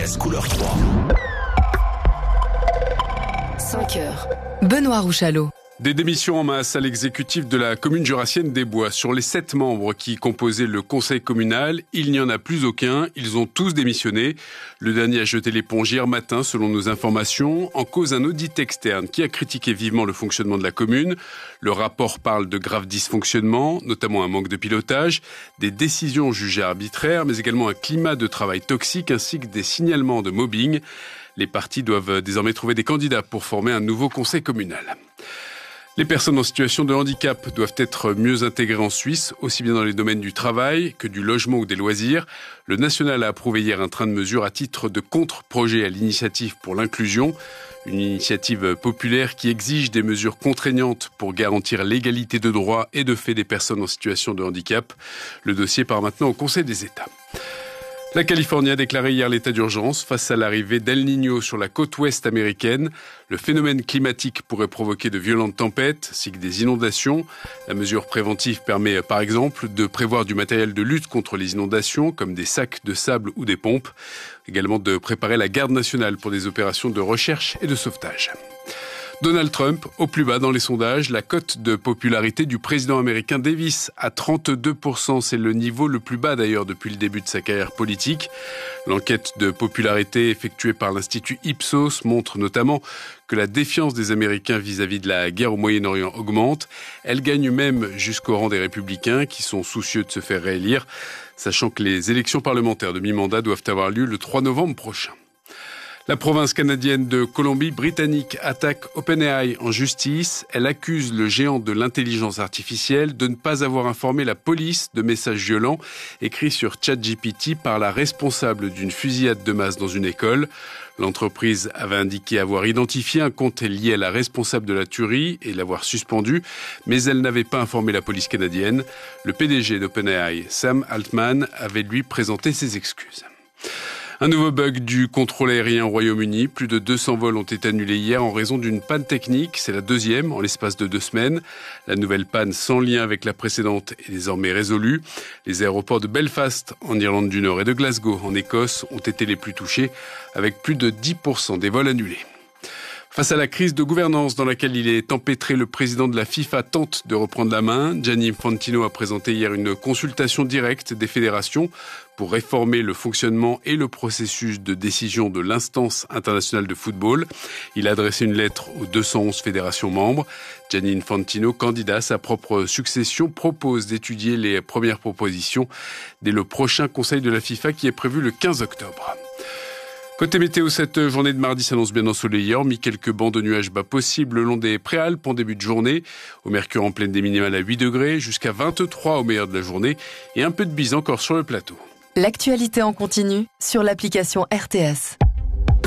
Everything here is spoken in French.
RTS couleur 3. 5 heures. Benoît Rouchalot. Des démissions en masse à l'exécutif de la commune jurassienne des Bois. Sur les 7 membres qui composaient le conseil communal, il n'y en a plus aucun. Ils ont tous démissionné. Le dernier a jeté l'éponge hier matin, selon nos informations, en cause un audit externe qui a critiqué vivement le fonctionnement de la commune. Le rapport parle de graves dysfonctionnements, notamment un manque de pilotage, des décisions jugées arbitraires, mais également un climat de travail toxique ainsi que des signalements de mobbing. Les partis doivent désormais trouver des candidats pour former un nouveau conseil communal. Les personnes en situation de handicap doivent être mieux intégrées en Suisse, aussi bien dans les domaines du travail que du logement ou des loisirs. Le National a approuvé hier un train de mesures à titre de contre-projet à l'initiative pour l'inclusion. Une initiative populaire qui exige des mesures contraignantes pour garantir l'égalité de droits et de fait des personnes en situation de handicap. Le dossier part maintenant au Conseil des États. La Californie a déclaré hier l'état d'urgence face à l'arrivée d'El Niño sur la côte ouest américaine. Le phénomène climatique pourrait provoquer de violentes tempêtes, ainsi que des inondations. La mesure préventive permet par exemple de prévoir du matériel de lutte contre les inondations, comme des sacs de sable ou des pompes. Également de préparer la garde nationale pour des opérations de recherche et de sauvetage. Donald Trump, au plus bas dans les sondages, la cote de popularité du président américain Davis à 32%. C'est le niveau le plus bas d'ailleurs depuis le début de sa carrière politique. L'enquête de popularité effectuée par l'Institut Ipsos montre notamment que la défiance des Américains vis-à-vis de la guerre au Moyen-Orient augmente. Elle gagne même jusqu'au rang des républicains qui sont soucieux de se faire réélire, sachant que les élections parlementaires de mi-mandat doivent avoir lieu le 3 novembre prochain. La province canadienne de Colombie-Britannique attaque OpenAI en justice. Elle accuse le géant de l'intelligence artificielle de ne pas avoir informé la police de messages violents écrits sur ChatGPT par la responsable d'une fusillade de masse dans une école. L'entreprise avait indiqué avoir identifié un compte lié à la responsable de la tuerie et l'avoir suspendu, mais elle n'avait pas informé la police canadienne. Le PDG d'OpenAI, Sam Altman, avait lui présenté ses excuses. Un nouveau bug du contrôle aérien au Royaume-Uni. Plus de 200 vols ont été annulés hier en raison d'une panne technique. C'est la deuxième en l'espace de 2 semaines. La nouvelle panne, sans lien avec la précédente, est désormais résolue. Les aéroports de Belfast, en Irlande du Nord, et de Glasgow, en Écosse, ont été les plus touchés, avec plus de 10% des vols annulés. Face à la crise de gouvernance dans laquelle il est empêtré, le président de la FIFA tente de reprendre la main. Gianni Infantino a présenté hier une consultation directe des fédérations pour réformer le fonctionnement et le processus de décision de l'instance internationale de football. Il a adressé une lettre aux 211 fédérations membres. Gianni Infantino, candidat à sa propre succession, propose d'étudier les premières propositions dès le prochain conseil de la FIFA qui est prévu le 15 octobre. Côté météo, cette journée de mardi s'annonce bien ensoleillée, hormis quelques bancs de nuages bas possibles le long des Préalpes en début de journée. Au mercure en pleine des minimales à 8 degrés, jusqu'à 23 au meilleur de la journée, et un peu de bise encore sur le plateau. L'actualité en continu sur l'application RTS.